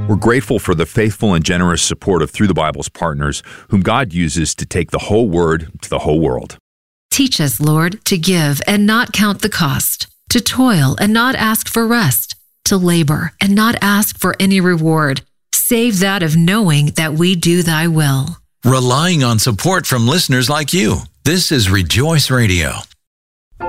We're grateful for the faithful and generous support of Through the Bible's partners, whom God uses to take the whole Word to the whole world. Teach us, Lord, to give and not count the cost, to toil and not ask for rest, to labor and not ask for any reward, save that of knowing that we do thy will. Relying on support from listeners like you, this is Rejoice Radio.